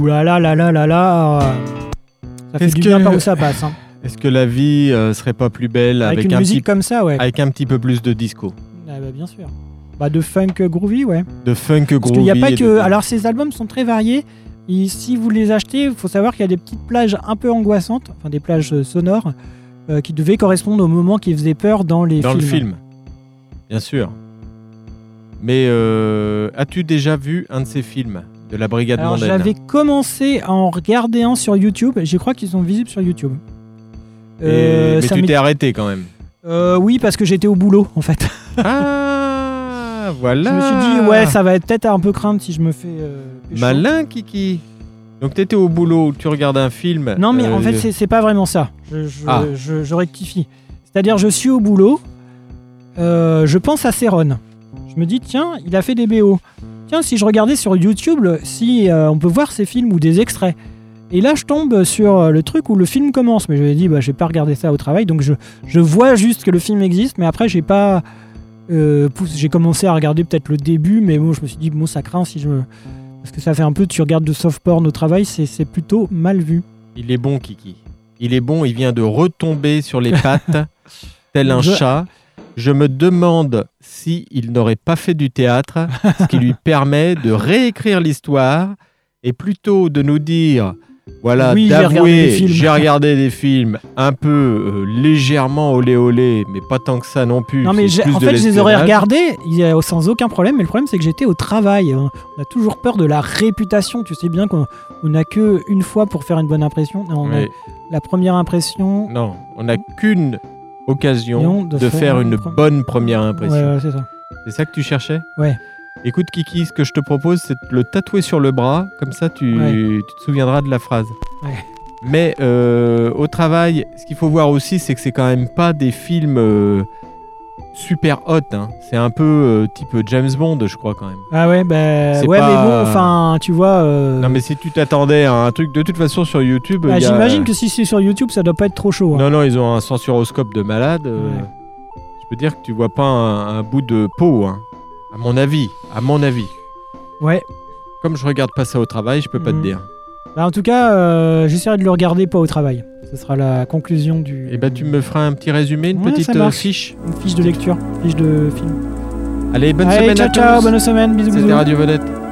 Oulala, là là là là. Ça fait du bien par où ça passe. Hein. Est-ce que la vie serait pas plus belle avec une musique comme ça, ouais. Avec un petit peu plus de disco? Ah bah, bien sûr. Bah, de funk groovy, ouais. De funk groovy. Parce qu'il n'y a pas que. Alors, ces albums sont très variés. Et si vous les achetez, il faut savoir qu'il y a des petites plages un peu angoissantes, enfin des plages sonores, qui devaient correspondre au moment qui faisait peur dans les films. Dans le film, bien sûr. Mais as-tu déjà vu un de ces films de la Brigade Mondaine? J'avais commencé à en regarder un sur YouTube. Je crois qu'ils sont visibles sur YouTube. Mais tu t'es arrêté quand même. Oui, parce que j'étais au boulot, en fait. Ah, voilà. Je me suis dit, ouais, ça va être peut-être un peu crainte si je me fais pécho. Malin, Kiki. Donc t'étais au boulot, tu regardes un film. Non, mais en fait, c'est pas vraiment ça. Je rectifie. C'est-à-dire, je suis au boulot, je pense à Céron. Je me dis, tiens, il a fait des BO. Tiens, si je regardais sur YouTube, si on peut voir ces films ou des extraits. Et là, je tombe sur le truc où le film commence. Mais je me dis, bah, je vais pas regarder ça au travail. Donc, je vois juste que le film existe. Mais après, j'ai pas... j'ai commencé à regarder peut-être le début. Mais bon, je me suis dit, bon, ça craint si je me... Parce que ça fait un peu, tu regardes de soft porn au travail, c'est plutôt mal vu. Il est bon, Kiki. Il est bon, il vient de retomber sur les pattes, tel un chat. Je me demande s'il n'aurait pas fait du théâtre, ce qui lui permet de réécrire l'histoire et plutôt de nous dire... Voilà, oui, d'avouer, j'ai regardé des films un peu légèrement olé olé, mais pas tant que ça non plus. Non, mais en fait, je les aurais regardés sans aucun problème, mais le problème, c'est que j'étais au travail. On a toujours peur de la réputation. Tu sais bien qu'on n'a qu'une fois pour faire une bonne impression. Non, oui. La première impression... Non, on n'a qu'une occasion de faire une bonne première impression. Ouais, c'est ça. C'est ça que tu cherchais ? Ouais. Écoute Kiki, ce que je te propose, c'est de le tatouer sur le bras, comme ça tu te souviendras de la phrase. Ouais. Mais au travail, ce qu'il faut voir aussi, c'est que c'est quand même pas des films super hot. Hein. C'est un peu type James Bond, je crois quand même. Ah ouais, bah ouais, pas... mais bon, enfin, tu vois. Non, mais si tu t'attendais à un truc de toute façon sur YouTube. Bah, j'imagine que si c'est sur YouTube, ça doit pas être trop chaud. Hein. Non, ils ont un censuroscope de malade. Je peux dire que tu vois pas un bout de peau. Hein. À mon avis. Ouais. Comme je regarde pas ça au travail, je peux pas te dire. Bah en tout cas, j'essaierai de le regarder pas au travail. Ce sera la conclusion du... Et bah tu me feras un petit résumé, une petite fiche. Une fiche de lecture, fiche de film. Allez, bonne semaine à tous. Ciao, bonne semaine, bisous. C'était Radio Vedette.